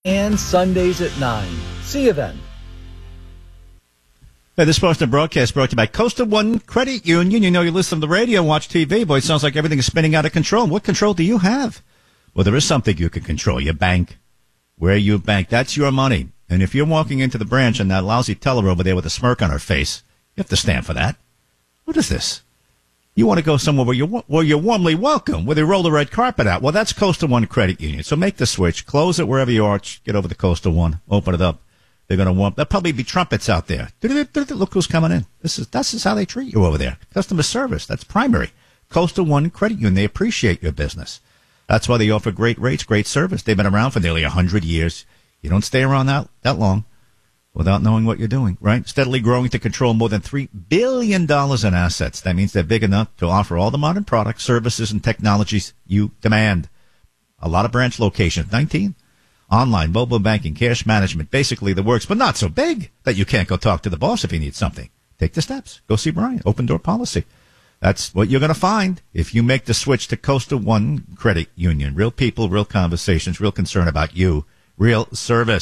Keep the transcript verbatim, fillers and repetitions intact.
And Sundays at nine. See you then. Hey, this portion of broadcast brought to you by Coastal One Credit Union. You know, you listen to the radio, watch T V. Boy, it sounds like everything is spinning out of control. What control do you have? Well, there is something you can control. Your bank. Where you bank. That's your money. And if you're walking into the branch and that lousy teller over there with a smirk on her face, you have to stand for that. What is this? You want to go somewhere where you're, where you're warmly welcome, where they roll the red carpet out. Well, that's Coastal One Credit Union. So make the switch. Close it wherever you are. Get over to Coastal One. Open it up. They're going to warm. There'll probably be trumpets out there. Look who's coming in. This is, this is how they treat you over there. Customer service. That's primary. Coastal One Credit Union. They appreciate your business. That's why they offer great rates, great service. They've been around for nearly one hundred years. You don't stay around that, that long without knowing what you're doing, right? Steadily growing to control more than three billion dollars in assets. That means they're big enough to offer all the modern products, services, and technologies you demand. A lot of branch locations, nineteen. Online, mobile banking, cash management, basically the works, but not so big that you can't go talk to the boss if you need something. Take the steps. Go see Brian. Open door policy. That's what you're going to find if you make the switch to Coastal One Credit Union. Real people, real conversations, real concern about you, real service.